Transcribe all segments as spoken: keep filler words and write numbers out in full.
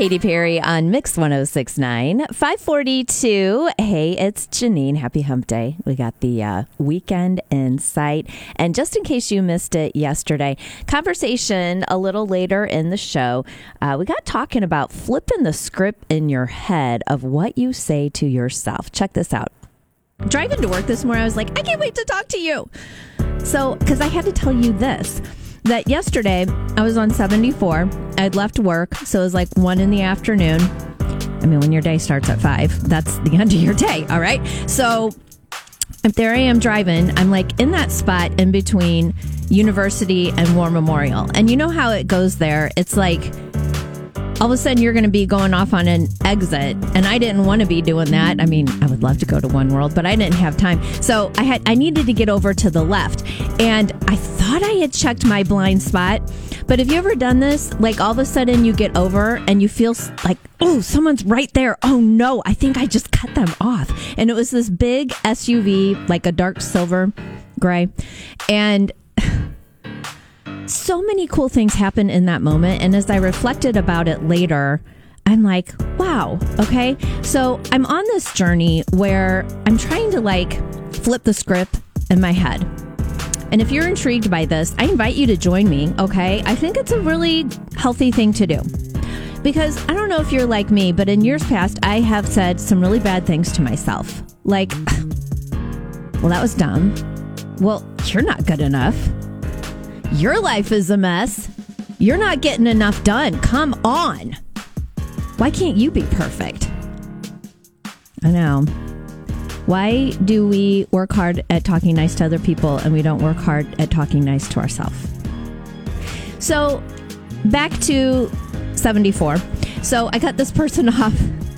Katy Perry on Mix ten sixty-nine, five forty-two. Hey, it's Janine. Happy hump day. We got the uh, weekend in sight. And just in case you missed it yesterday, conversation a little later in the show, uh, we got talking about flipping the script in your head of what you say to yourself. Check this out. Driving to work this morning, I was like, I can't wait to talk to you. So, because I had to tell you this, that yesterday I was on seventy-four. I'd left work, so it was like one in the afternoon. I mean, when your day starts at five, that's the end of your day, all right? So if there I am driving, I'm like in that spot in between University and War Memorial. And you know how it goes there. It's like all of a sudden you're going to be going off on an exit, and I didn't want to be doing that. I mean, I would love to go to One World, but I didn't have time. So I had I needed to get over to the left, and I thought I had checked my blind spot. But have you ever done this? Like all of a sudden you get over and you feel like, oh, someone's right there. Oh no, I think I just cut them off. And it was this big S U V, like a dark silver gray, and so many cool things happen in that moment. And as I reflected about it later, I'm like, wow, okay. So I'm on this journey where I'm trying to like flip the script in my head. And if you're intrigued by this, I invite you to join me, okay? I think it's a really healthy thing to do. Because I don't know if you're like me, but in years past, I have said some really bad things to myself. Like, well, that was dumb. Well, you're not good enough. Your life is a mess. You're not getting enough done. Come on. Why can't you be perfect? I know. Why do we work hard at talking nice to other people and we don't work hard at talking nice to ourselves? So back to seventy-four. So I cut this person off.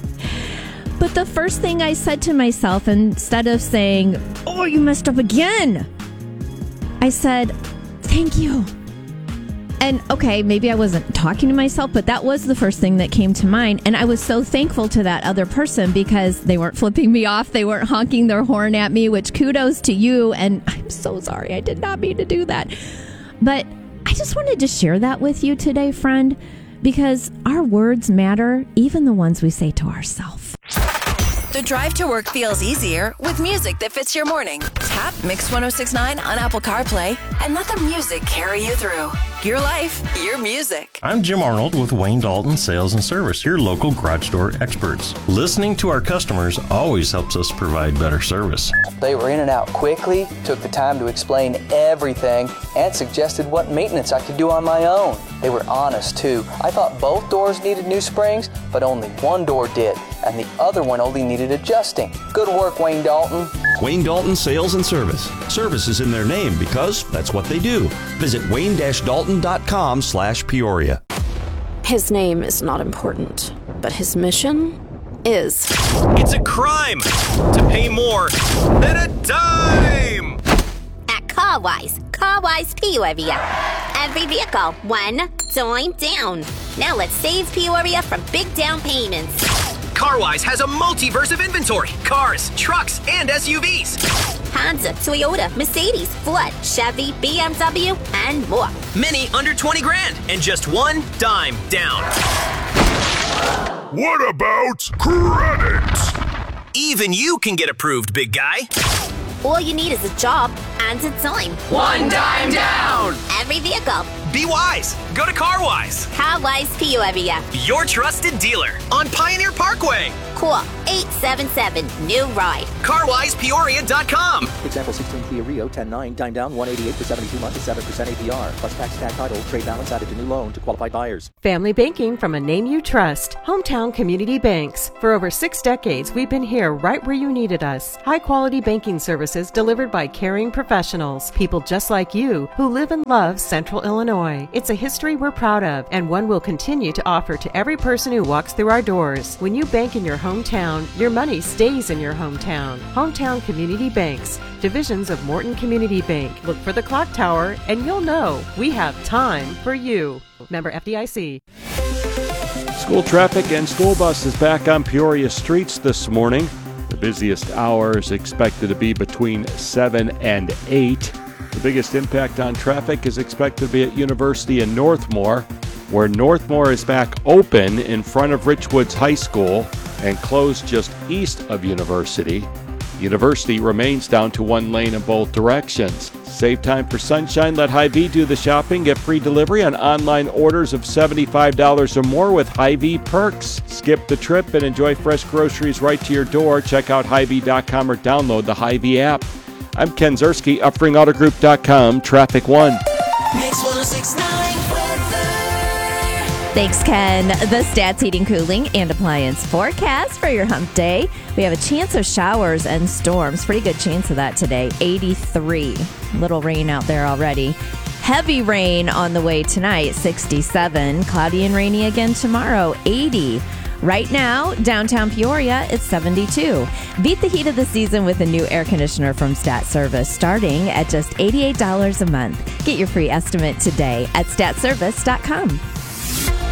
But the first thing I said to myself, instead of saying, oh, you messed up again, I said, thank you. And okay, maybe I wasn't talking to myself, but that was the first thing that came to mind. And I was so thankful to that other person because they weren't flipping me off. They weren't honking their horn at me, which kudos to you. And I'm so sorry. I did not mean to do that. But I just wanted to share that with you today, friend, because our words matter, even the ones we say to ourselves. The drive to work feels easier with music that fits your morning. Tap Mix ten sixty-nine on Apple CarPlay and let the music carry you through. Your life, your music. I'm Jim Arnold with Wayne Dalton Sales and Service, your local garage door experts. Listening to our customers always helps us provide better service. They were in and out quickly, took the time to explain everything, and suggested what maintenance I could do on my own. They were honest, too. I thought both doors needed new springs, but only one door did, and the other one only needed adjusting. Good work, Wayne Dalton. Wayne Dalton Sales and Service. Service is in their name because that's what they do. Visit wayne dash dalton dot com slash Peoria. His name is not important, but his mission is. It's a crime to pay more than a dime! At CarWise, CarWise Peoria. Every vehicle, one dime down. Now let's save Peoria from big down payments. CarWise has a multiverse of inventory. Cars, trucks, and S U Vs. Honda, Toyota, Mercedes, Ford, Chevy, B M W, and more. Many under twenty grand and just one dime down. What about credit? Even you can get approved, big guy. All you need is a job and a dime. One dime down! Every vehicle. Be wise. Go to CarWise. CarWise Peoria. Your trusted dealer on Pioneer Parkway. Call eight seven seven, new ride. car wise peoria dot com. Example sixteen Kia Rio ten nine, time down one eighty-eight for seventy-two months at seven percent A P R. Plus tax, tag title, trade balance added to new loan to qualified buyers. Family banking from a name you trust. Hometown Community Banks. For over six decades, we've been here right where you needed us. High quality banking services delivered by caring professionals. People just like you who live and love Central Illinois. It's a history we're proud of and one we'll continue to offer to every person who walks through our doors. When you bank in your hometown, your money stays in your hometown. Hometown Community Banks, divisions of Morton Community Bank. Look for the clock tower and you'll know we have time for you. Member F D I C. School traffic and school buses back on Peoria streets this morning. The busiest hours expected to be between seven and eight. The biggest impact on traffic is expected to be at University and Northmore. where Northmore is back open in front of Richwoods High School and closed just east of University. University remains down to one lane in both directions. Save time for sunshine. Let Hy-Vee do the shopping. Get free delivery on online orders of seventy-five dollars or more with Hy-Vee perks. Skip the trip and enjoy fresh groceries right to your door. Check out Hy Vee dot com or download the Hy-Vee app. I'm Ken Zerski, Upring Auto Group dot com, Traffic One. Mix ten sixty-nine weather. Thanks, Ken. The Stats Heating, Cooling, and Appliance forecast for your hump day. We have a chance of showers and storms. Pretty good chance of that today. eighty-three. Little rain out there already. Heavy rain on the way tonight, sixty-seven. Cloudy and rainy again tomorrow, eighty. Right now, downtown Peoria, it's seventy-two. Beat the heat of the season with a new air conditioner from Stat Service, starting at just eighty-eight dollars a month. Get your free estimate today at stat service dot com.